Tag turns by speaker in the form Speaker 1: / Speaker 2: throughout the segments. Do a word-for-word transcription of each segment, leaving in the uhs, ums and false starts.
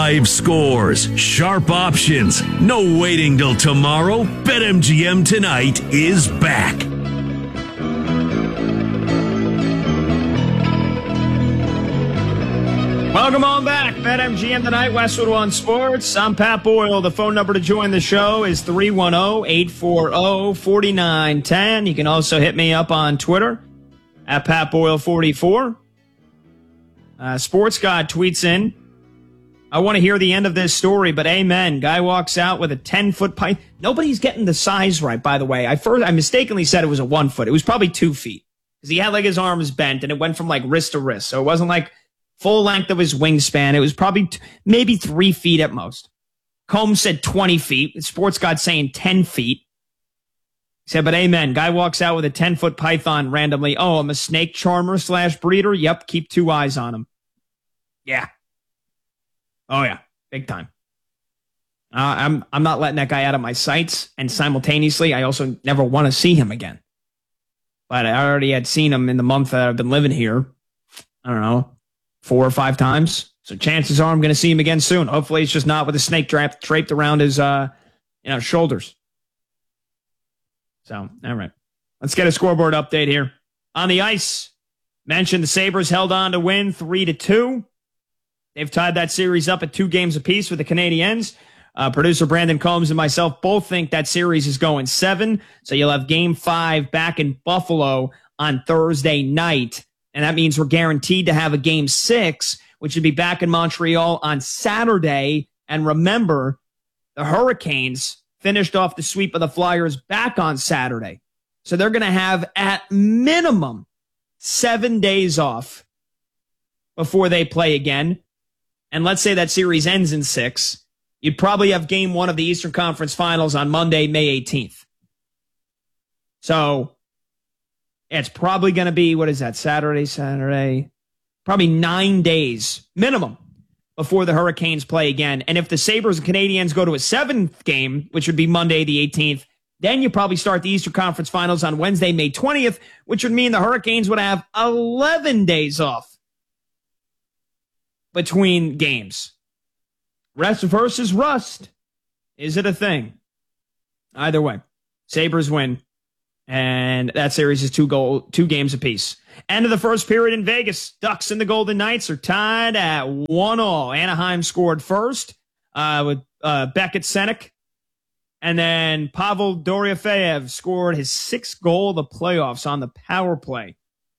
Speaker 1: Live scores, sharp options, no waiting till tomorrow. BetMGM Tonight is back.
Speaker 2: Welcome on back. BetMGM Tonight, Westwood One Sports. I'm Pat Boyle. The phone number to join the show is three one zero, eight four zero, four nine one zero. You can also hit me up on Twitter at Pat Boyle forty-four. Uh, Sports God tweets in, I want to hear the end of this story, but amen. Guy walks out with a ten-foot pipe. Nobody's getting the size right, by the way. I first I mistakenly said it was a one foot. It was probably two feet because he had like his arms bent and it went from like wrist to wrist. So it wasn't like full length of his wingspan. It was probably t- maybe three feet at most. Combs said twenty feet. Sports God saying ten feet. He said, but amen. Guy walks out with a ten-foot python randomly. Oh, I'm a snake charmer slash breeder. Yep, keep two eyes on him. Yeah. Oh, yeah. Big time. Uh, I'm I'm not letting that guy out of my sights. And simultaneously, I also never want to see him again. But I already had seen him in the month that I've been living here. I don't know, four or five times. So chances are I'm going to see him again soon. Hopefully it's just not with a snake draped, draped around his uh, you know, shoulders. So, all right. Let's get a scoreboard update here. On the ice, mentioned the Sabres held on to win three to two. They've tied that series up at two games apiece with the Canadiens. Uh, producer Brandon Combs and myself both think that series is going seven. So you'll have game five back in Buffalo on Thursday night. And that means we're guaranteed to have a game six, which would be back in Montreal on Saturday. And remember, the Hurricanes finished off the sweep of the Flyers back on Saturday. So they're going to have at minimum seven days off before they play again. And let's say that series ends in six. You'd probably have game one of the Eastern Conference Finals on Monday, May eighteenth. So it's probably going to be, what is that, Saturday, Saturday? Probably nine days minimum before the Hurricanes play again. And if the Sabres and Canadiens go to a seventh game, which would be Monday the eighteenth, then you probably start the Eastern Conference Finals on Wednesday, May twentieth, which would mean the Hurricanes would have eleven days off between games. Rest versus rust. Is it a thing? Either way, Sabres win. And that series is two goal, two games apiece. End of the first period in Vegas. Ducks and the Golden Knights are tied at one all. Anaheim scored first uh, with uh, Beckett Senek. And then Pavel Dorofeyev scored his sixth goal of the playoffs on the power play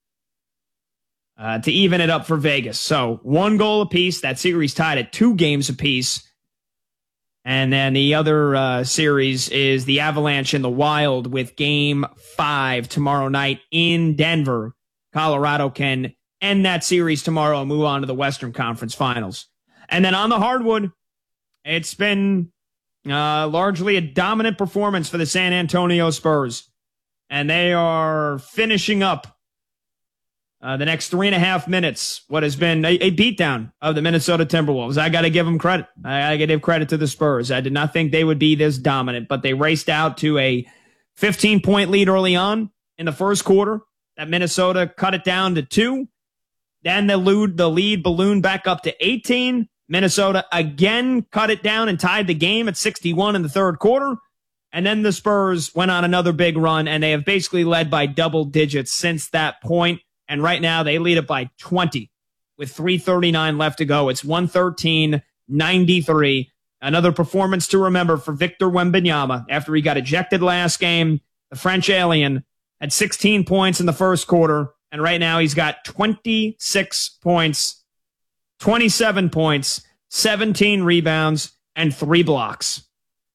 Speaker 2: uh, to even it up for Vegas. So one goal apiece. That series tied at two games apiece. And then the other uh, series is the Avalanche and the Wild with game five tomorrow night in Denver. Colorado can end that series tomorrow and move on to the Western Conference Finals. And then on the hardwood, it's been uh, largely a dominant performance for the San Antonio Spurs. And they are finishing up Uh, the next three and a half minutes, what has been a, a beatdown of the Minnesota Timberwolves. I got to give them credit. I got to give credit to the Spurs. I did not think they would be this dominant, but they raced out to a fifteen-point lead early on in the first quarter. That Minnesota cut it down to two. Then the lead, the lead ballooned back up to eighteen. Minnesota again cut it down and tied the game at sixty-one in the third quarter. And then the Spurs went on another big run, and they have basically led by double digits since that point. And right now, they lead it by twenty with three thirty-nine left to go. It's one thirteen ninety-three. Another performance to remember for Victor Wembanyama after he got ejected last game. The French alien had sixteen points in the first quarter, and right now he's got twenty-six points, twenty-seven points, seventeen rebounds, and three blocks.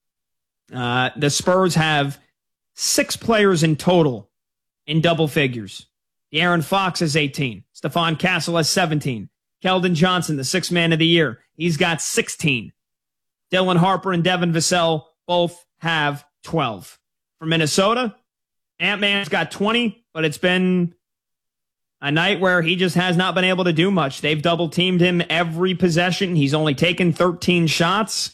Speaker 2: Uh, the Spurs have six players in total in double figures. De'Aaron Fox has eighteen. Stephon Castle has seventeen. Keldon Johnson, the sixth man of the year, he's got sixteen. Dylan Harper and Devin Vassell both have twelve. For Minnesota, Ant-Man's got twenty, but it's been a night where he just has not been able to do much. They've double-teamed him every possession. He's only taken thirteen shots.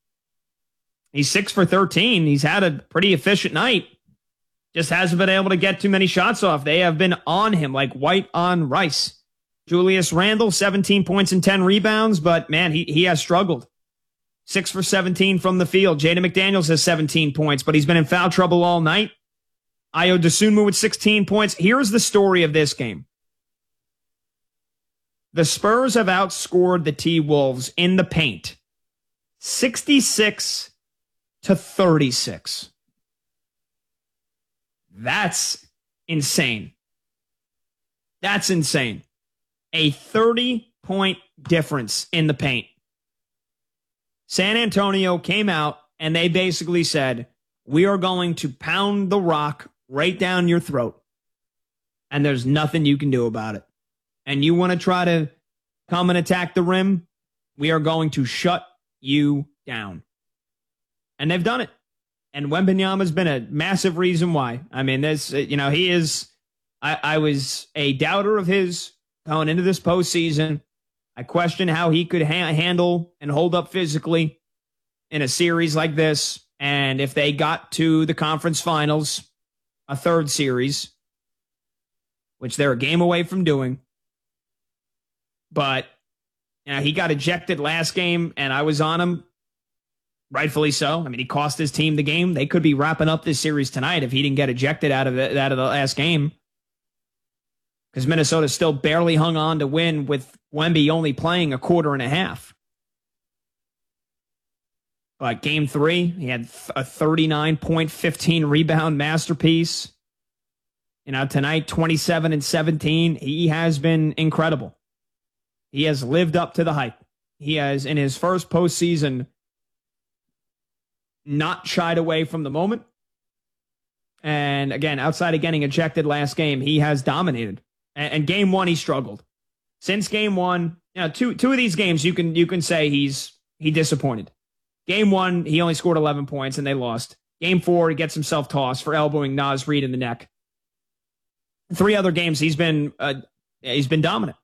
Speaker 2: He's six for thirteen. He's had a pretty efficient night. Just hasn't been able to get too many shots off. They have been on him like white on rice. Julius Randle, seventeen points and ten rebounds, but man, he, he has struggled. six for seventeen from the field. Jaden McDaniels has seventeen points, but he's been in foul trouble all night. Ayo Dosunmu with sixteen points. Here's the story of this game. The Spurs have outscored the T-Wolves in the paint sixty-six to thirty-six. That's insane. That's insane. A thirty-point difference in the paint. San Antonio came out and they basically said, we are going to pound the rock right down your throat. And there's nothing you can do about it. And you want to try to come and attack the rim, we are going to shut you down. And they've done it. And Wembanyama's been a massive reason why. I mean, this, you know, he is, I, I was a doubter of his going into this postseason. I questioned how he could ha- handle and hold up physically in a series like this. And if they got to the conference finals, a third series, which they're a game away from doing. But, you know, he got ejected last game, and I was on him. Rightfully so. I mean, he cost his team the game. They could be wrapping up this series tonight if he didn't get ejected out of it, out of the last game. Because Minnesota still barely hung on to win with Wemby only playing a quarter and a half. But game three, he had a thirty-nine point, fifteen rebound masterpiece. You know, tonight, twenty-seven and seventeen. He has been incredible. He has lived up to the hype. He has, in his first postseason, not shied away from the moment. And again, outside of getting ejected last game, he has dominated. And, and game one, he struggled. Since game one, you know, two two of these games, you can you can say he's he disappointed. Game one, he only scored eleven points and they lost. Game four, he gets himself tossed for elbowing Naz Reid in the neck. Three other games, he's been uh, he's been dominant.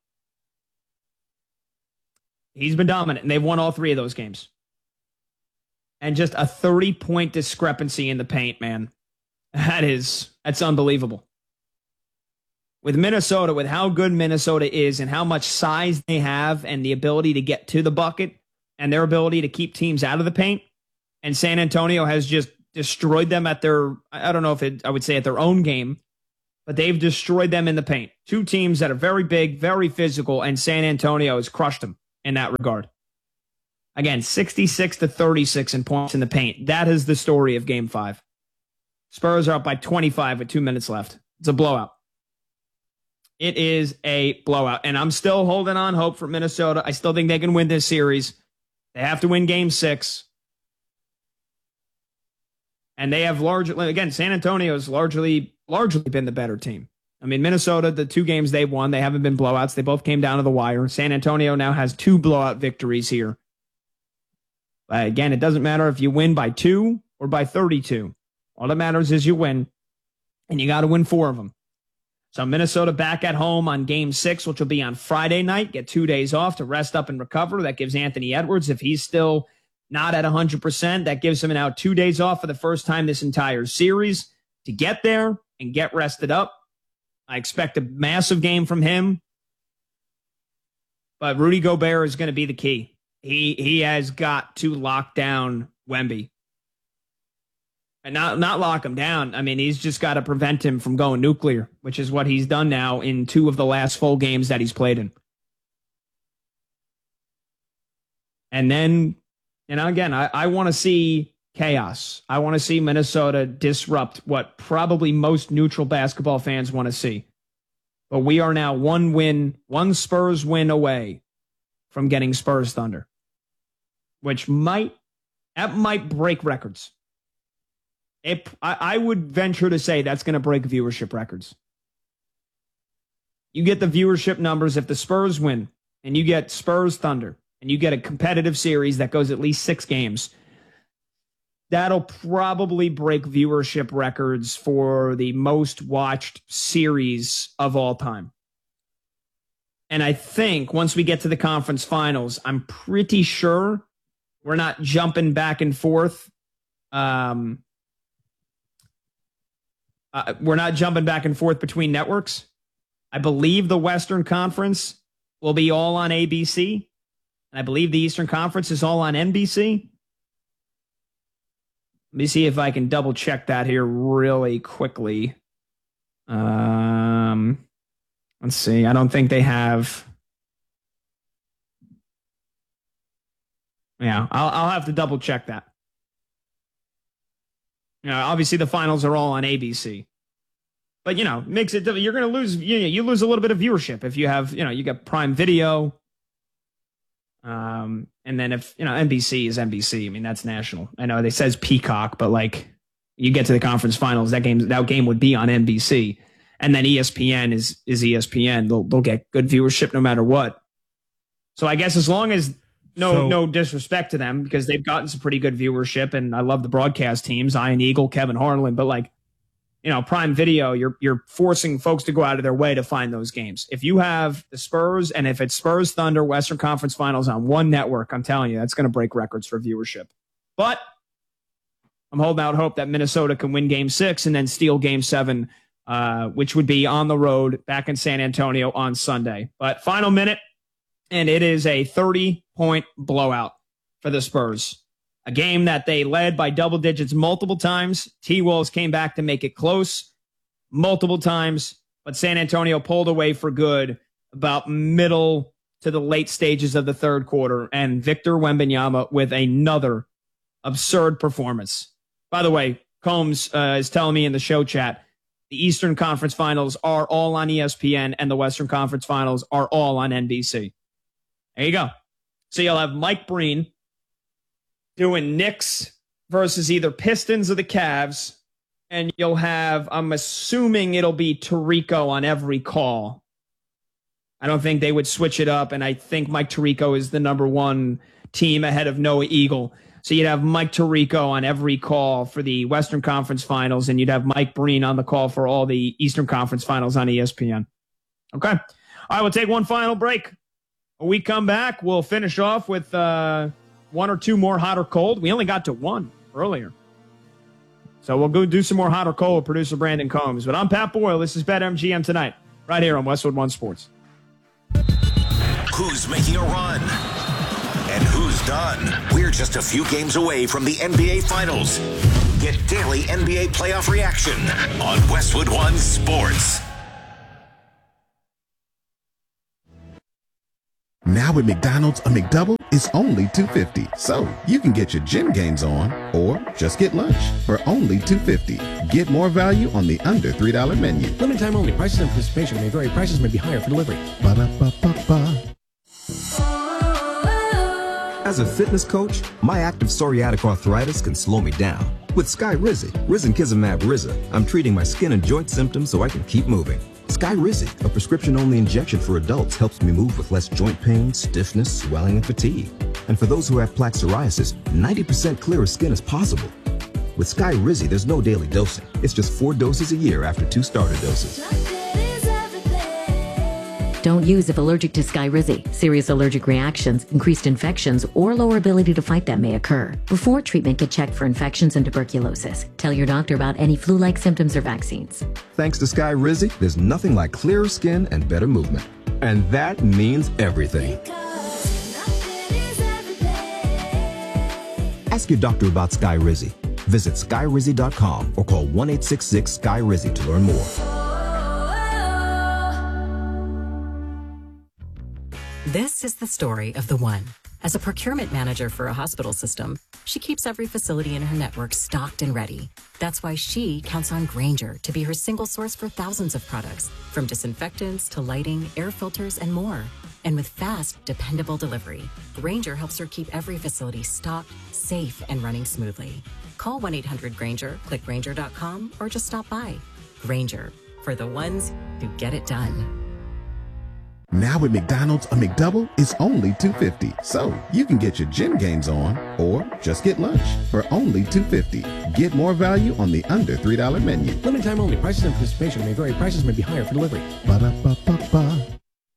Speaker 2: He's been dominant, and they've won all three of those games. And just a thirty-point discrepancy in the paint, man. That is, that's unbelievable. With Minnesota, with how good Minnesota is and how much size they have and the ability to get to the bucket and their ability to keep teams out of the paint, and San Antonio has just destroyed them at their, I don't know if it, I would say at their own game, but they've destroyed them in the paint. Two teams that are very big, very physical, and San Antonio has crushed them in that regard. Again, sixty-six to thirty-six in points in the paint. That is the story of game five. Spurs are up by twenty-five with two minutes left. It's a blowout. It is a blowout. And I'm still holding on hope for Minnesota. I still think they can win this series. They have to win game six. And they have largely, again, San Antonio's largely, largely been the better team. I mean, Minnesota, the two games they've won, they haven't been blowouts. They both came down to the wire. San Antonio now has two blowout victories here. But again, it doesn't matter if you win by two or by thirty-two. All that matters is you win, and you got to win four of them. So Minnesota back at home on game six, which will be on Friday night. Get two days off to rest up and recover. That gives Anthony Edwards, if he's still not at one hundred percent, that gives him now two days off for the first time this entire series to get there and get rested up. I expect a massive game from him. But Rudy Gobert is going to be the key. He he has got to lock down Wemby. And not, not lock him down. I mean, he's just got to prevent him from going nuclear, which is what he's done now in two of the last full games that he's played in. And then, you know, again, I, I want to see chaos. I want to see Minnesota disrupt what probably most neutral basketball fans want to see. But we are now one win, one Spurs win away from getting Spurs Thunder, which might, that might break records. It, I, I would venture to say that's going to break viewership records. You get the viewership numbers if the Spurs win and you get Spurs Thunder and you get a competitive series that goes at least six games. That'll probably break viewership records for the most watched series of all time. And I think once we get to the conference finals, I'm pretty sure we're not jumping back and forth. Um, Uh, we're not jumping back and forth between networks. I believe the Western Conference will be all on A B C. And I believe the Eastern Conference is all on N B C. Let me see if I can double check that here really quickly. Um, let's see. I don't think they have. Yeah, I'll, I'll have to double check that. You know, obviously the finals are all on A B C. But, you know, makes it, you're going to lose, you know, you lose a little bit of viewership if you have, you know, you got Prime Video. Um, and then if, you know, N B C is N B C, I mean, that's national. I know they says Peacock, but like you get to the conference finals, that game, that game would be on N B C. And then E S P N is, is E S P N. They'll, they'll get good viewership no matter what. So I guess as long as no, so, no disrespect to them because they've gotten some pretty good viewership and I love the broadcast teams, Ian Eagle, Kevin Harlan, but like, you know, Prime Video, you're you're forcing folks to go out of their way to find those games. If you have the Spurs, and if it's Spurs Thunder Western Conference Finals on one network, I'm telling you, that's going to break records for viewership. But I'm holding out hope that Minnesota can win Game Six and then steal Game Seven, uh, which would be on the road back in San Antonio on Sunday. But final minute, and it is a thirty-point blowout for the Spurs. A game that they led by double digits multiple times. T-Wolves came back to make it close multiple times, but San Antonio pulled away for good about middle to the late stages of the third quarter, and Victor Wembanyama with another absurd performance. By the way, Combs uh, is telling me in the show chat, the Eastern Conference Finals are all on E S P N, and the Western Conference Finals are all on N B C. There you go. So you'll have Mike Breen doing Knicks versus either Pistons or the Cavs. And you'll have, I'm assuming it'll be Tirico on every call. I don't think they would switch it up. And I think Mike Tirico is the number one team ahead of Noah Eagle. So you'd have Mike Tirico on every call for the Western Conference Finals. And you'd have Mike Breen on the call for all the Eastern Conference Finals on E S P N. Okay. All right, we'll take one final break. When we come back, we'll finish off with, uh, one or two more hot or cold. We only got to one earlier. So we'll go do some more hot or cold with producer Brandon Combs. But I'm Pat Boyle. This is BetMGM Tonight, right here on Westwood One Sports.
Speaker 3: Who's making a run? And who's done? We're just a few games away from the N B A Finals. Get daily N B A playoff reaction on Westwood One Sports.
Speaker 4: Now at McDonald's, a McDouble is only two dollars and fifty cents. So you can get your gym gains on or just get lunch for only two dollars and fifty cents. Get more value on the under three dollar menu.
Speaker 5: Limited time only. Prices and participation may vary. Prices may be higher for delivery.
Speaker 4: Ba-da-ba-ba-ba.
Speaker 6: As a fitness coach, my active psoriatic arthritis can slow me down. With Skyrizi, Risankizumab Riza, I'm treating my skin and joint symptoms so I can keep moving. Skyrizi, a prescription-only injection for adults, helps me move with less joint pain, stiffness, swelling, and fatigue. And for those who have plaque psoriasis, ninety percent clearer skin is possible. With Skyrizi, there's no daily dosing. It's just four doses a year after two starter doses.
Speaker 7: Don't use if allergic to Skyrizi. Serious allergic reactions, increased infections, or lower ability to fight them may occur. Before treatment, get checked for infections and tuberculosis. Tell your doctor about any flu-like symptoms or vaccines.
Speaker 6: Thanks to Skyrizi, there's nothing like clearer skin and better movement. And that means everything. Ask your doctor about Skyrizi. Visit Skyrizi dot com or call one eight six six Skyrizi to learn more.
Speaker 8: This is the story of the one. As a procurement manager for a hospital system, she keeps every facility in her network stocked and ready. That's why she counts on Grainger to be her single source for thousands of products, from disinfectants to lighting, air filters, and more. And with fast, dependable delivery, Grainger helps her keep every facility stocked, safe, and running smoothly. Call one eight hundred Grainger, click Grainger dot com, or just stop by. Grainger, for the ones who get it done.
Speaker 4: Now at McDonald's, a McDouble is only two dollars and fifty cents. So you can get your gym gains on or just get lunch for only two dollars and fifty cents. Get more value on the under three dollar menu.
Speaker 5: Limited time only. Prices and participation may vary. Prices may be higher for delivery.
Speaker 4: Ba-da-ba-ba-ba.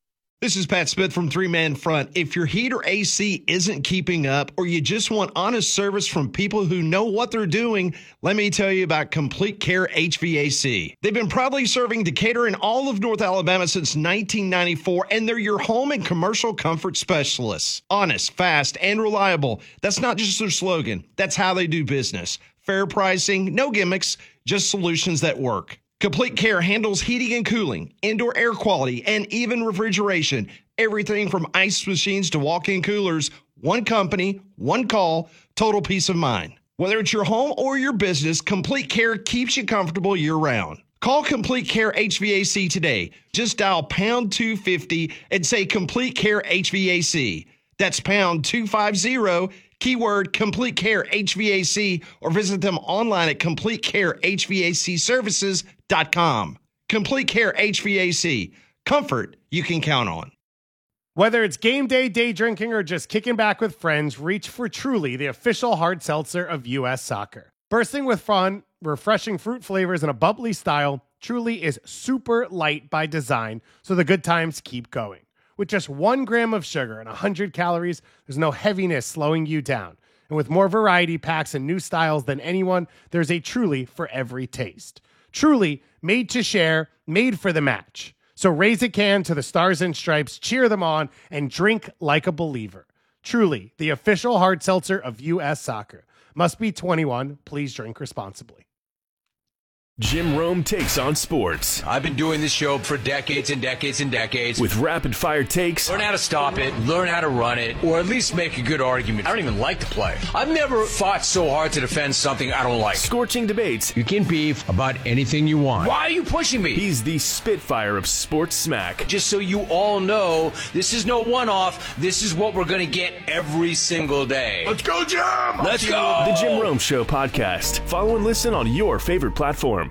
Speaker 9: This is Pat Smith from Three Man Front. If your heat or A C isn't keeping up, or you just want honest service from people who know what they're doing, let me tell you about Complete Care H V A C. They've been proudly serving Decatur and all of North Alabama since nineteen ninety-four, and they're your home and commercial comfort specialists. Honest, fast, and reliable. That's not just their slogan. That's how they do business. Fair pricing, no gimmicks, just solutions that work. Complete Care handles heating and cooling, indoor air quality, and even refrigeration. Everything from ice machines to walk-in coolers. One company, one call, total peace of mind. Whether it's your home or your business, Complete Care keeps you comfortable year-round. Call Complete Care H V A C today. Just dial pound two fifty and say Complete Care H V A C. That's pound two fifty, keyword Complete Care H V A C, or visit them online at complete care h v a c services dot com. Complete Care H V A C. Comfort you can count on.
Speaker 10: Whether it's game day, day drinking, or just kicking back with friends, reach for Truly, the official hard seltzer of U S Soccer. Bursting with fun, refreshing fruit flavors, and a bubbly style, Truly is super light by design, so the good times keep going. With just one gram of sugar and one hundred calories, there's no heaviness slowing you down. And with more variety packs and new styles than anyone, there's a Truly for every taste. Truly, made to share, made for the match. So raise a can to the Stars and Stripes, cheer them on, and drink like a believer. Truly, the official hard seltzer of U S Soccer. Must be twenty-one. Please drink responsibly.
Speaker 1: Jim Rome takes on sports.
Speaker 11: I've been doing this show for decades and decades and decades.
Speaker 1: With rapid-fire takes.
Speaker 11: Learn how to stop it, learn how to run it, or at least make a good argument. I don't even like to play. I've never fought so hard to defend something I don't like.
Speaker 1: Scorching debates.
Speaker 11: You can beef about anything you want. Why are you pushing me?
Speaker 1: He's the Spitfire of sports smack.
Speaker 11: Just so you all know, this is no one-off. This is what we're going to get every single day.
Speaker 1: Let's go, Jim!
Speaker 11: Let's go!
Speaker 1: The Jim Rome Show podcast. Follow and listen on your favorite platform.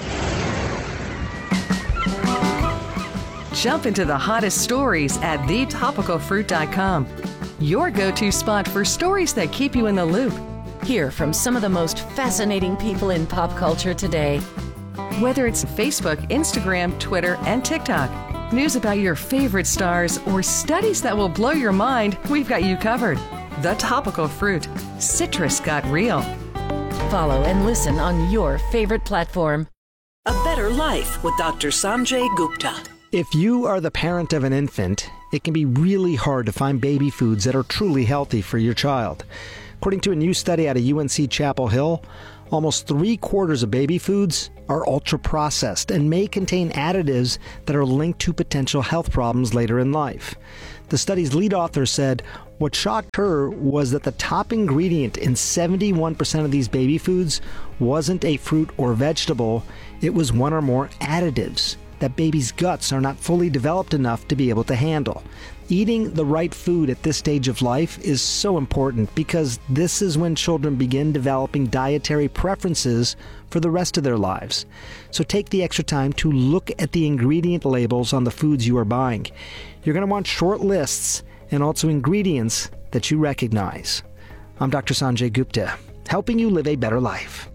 Speaker 12: Jump into the hottest stories at the topical fruit dot com. Your go-to spot for stories that keep you in the loop.
Speaker 13: Hear from some of the most fascinating people in pop culture today.
Speaker 12: Whether it's Facebook, Instagram, Twitter, and TikTok, news about your favorite stars, or studies that will blow your mind, we've got you covered. The Topical Fruit. Citrus got real.
Speaker 13: Follow and listen on your favorite platform.
Speaker 14: A Better Life with Doctor Sanjay Gupta.
Speaker 15: If you are the parent of an infant, it can be really hard to find baby foods that are truly healthy for your child. According to a new study out of U N C Chapel Hill, almost three quarters of baby foods are ultra-processed and may contain additives that are linked to potential health problems later in life. The study's lead author said what shocked her was that the top ingredient in seventy-one percent of these baby foods wasn't a fruit or vegetable, it was one or more additives that babies' guts are not fully developed enough to be able to handle. Eating the right food at this stage of life is so important because this is when children begin developing dietary preferences for the rest of their lives. So take the extra time to look at the ingredient labels on the foods you are buying. You're going to want short lists and also ingredients that you recognize. I'm Doctor Sanjay Gupta, helping you live a better life.